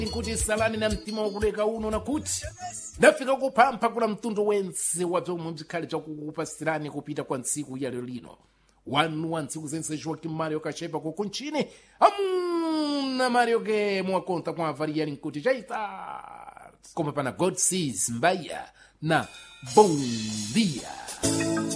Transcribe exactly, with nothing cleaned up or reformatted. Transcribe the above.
nkuti salani na mtima wakuleka uno nakuti ndafika kupampa kula mtundu wense wa bzomwe bzikhale bzakukupasirani kupita kwa ntsiku ya lero lino wanu wa ntsiku zense Joaquim Mario Kachepa kukunchini amuna Mario ke mwakonta kwa avariani nkuti jaita koma pana God sees mbaya na bom dia.